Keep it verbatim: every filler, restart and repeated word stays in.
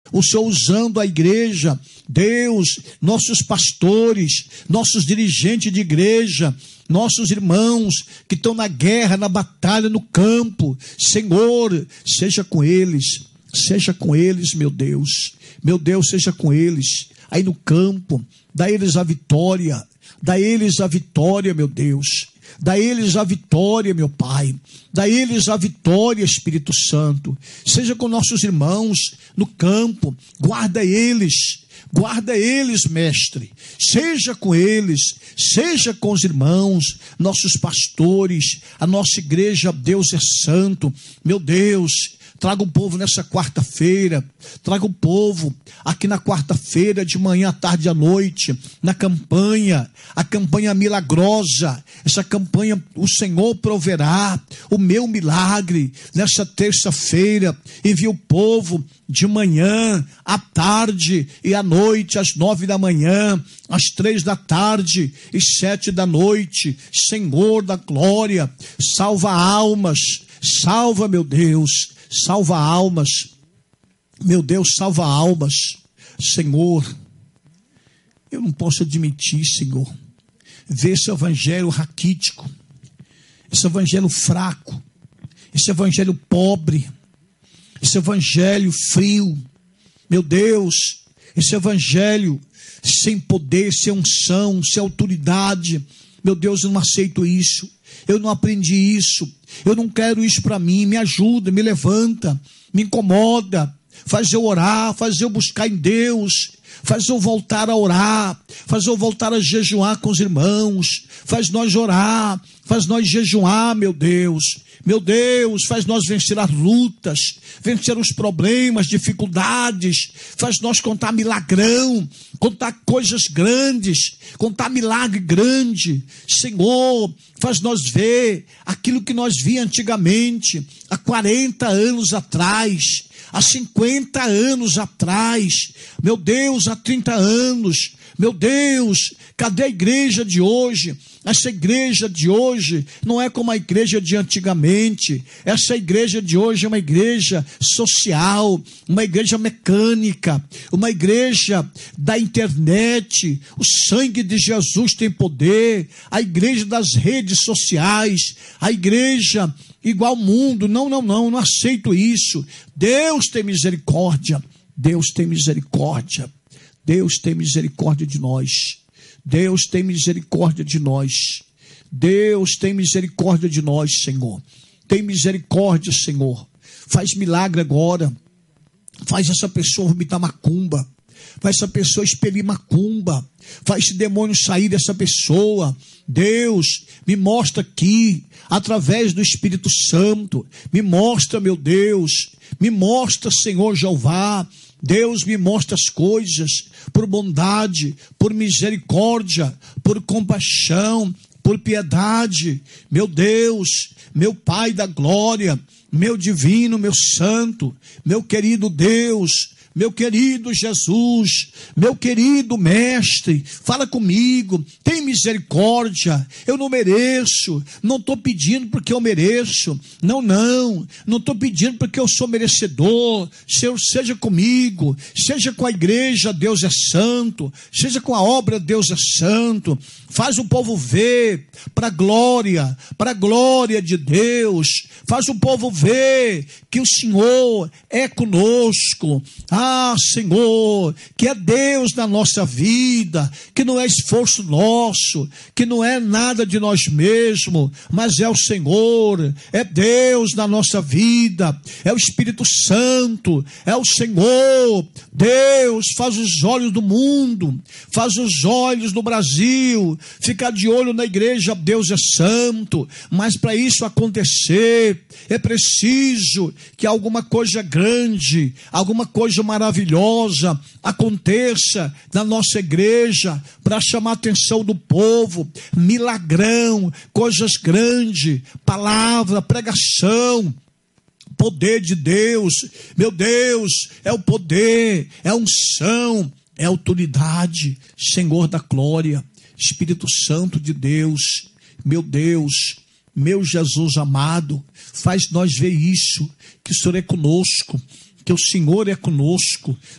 o Senhor usando a igreja, Deus, nossos pastores, nossos dirigentes de igreja, nossos irmãos que estão na guerra, na batalha, no campo. Senhor, seja com eles, seja com eles, meu Deus, meu Deus, seja com eles, aí no campo, dá eles a vitória, dá eles a vitória, meu Deus, dá eles a vitória, meu Pai, dá eles a vitória, Espírito Santo, seja com nossos irmãos no campo, guarda eles, guarda eles, mestre, seja com eles, seja com os irmãos, nossos pastores, a nossa igreja, Deus é santo, meu Deus. Traga o povo nessa quarta-feira, traga o povo aqui na quarta-feira, de manhã, à tarde e à noite, na campanha, a campanha milagrosa, essa campanha o Senhor proverá, o meu milagre, nessa terça-feira, envia o povo de manhã, à tarde e à noite, às nove da manhã, às três da tarde e sete da noite, Senhor da glória, salva almas, salva, meu Deus, salva almas, meu Deus, salva almas, Senhor. Eu não posso admitir, Senhor, ver esse evangelho raquítico, esse evangelho fraco, esse evangelho pobre, esse evangelho frio, meu Deus, esse evangelho sem poder, sem unção, sem autoridade, meu Deus, eu não aceito isso. Eu não aprendi isso, eu não quero isso para mim. Me ajuda, me levanta, me incomoda, faz eu orar, faz eu buscar em Deus, faz eu voltar a orar, faz eu voltar a jejuar com os irmãos, faz nós orar, faz nós jejuar, meu Deus, meu Deus, faz nós vencer as lutas, vencer os problemas, dificuldades, faz nós contar milagrão, contar coisas grandes, contar milagre grande, Senhor, faz nós ver aquilo que nós víamos antigamente, há quarenta anos atrás, há cinquenta anos atrás, meu Deus, há trinta anos, meu Deus, cadê a igreja de hoje? Essa igreja de hoje não é como a igreja de antigamente. Essa igreja de hoje é uma igreja social, uma igreja mecânica, uma igreja da internet. O sangue de Jesus tem poder. A igreja das redes sociais, a igreja igual ao mundo. Não, não, não, não aceito isso. Deus tem misericórdia. Deus tem misericórdia. Deus tem misericórdia de nós. Deus tem misericórdia de nós. Deus tem misericórdia de nós, Senhor. Tem misericórdia, Senhor. Faz milagre agora. Faz essa pessoa vomitar macumba. Faz essa pessoa expelir macumba. Faz esse demônio sair dessa pessoa. Deus, me mostra aqui, através do Espírito Santo. Me mostra, meu Deus. Me mostra, Senhor Jeová. Deus, me mostra as coisas por bondade, por misericórdia, por compaixão, por piedade. Meu Deus, meu Pai da glória, meu divino, meu santo, meu querido Deus, meu querido Jesus, meu querido mestre, fala comigo, tem misericórdia, eu não mereço, não estou pedindo porque eu mereço, não, não, não estou pedindo porque eu sou merecedor. Senhor, seja comigo, seja com a igreja, Deus é santo, seja com a obra, Deus é santo, faz o povo ver, para a glória, para a glória de Deus, faz o povo ver que o Senhor é conosco. Ah, Senhor, que é Deus na nossa vida, que não é esforço nosso, que não é nada de nós mesmos, mas é o Senhor, é Deus na nossa vida, é o Espírito Santo, é o Senhor. Deus, faz os olhos do mundo, faz os olhos do Brasil, ficar de olho na igreja, Deus é santo, mas para isso acontecer, é preciso que alguma coisa grande, alguma coisa maravilhosa aconteça na nossa igreja, para chamar a atenção do povo, milagrão, coisas grandes, palavra, pregação, poder de Deus, meu Deus, é o poder, é a unção, é a autoridade, Senhor da glória, Espírito Santo de Deus, meu Deus, meu Jesus amado, faz nós ver isso, que o Senhor é conosco, que o Senhor é conosco,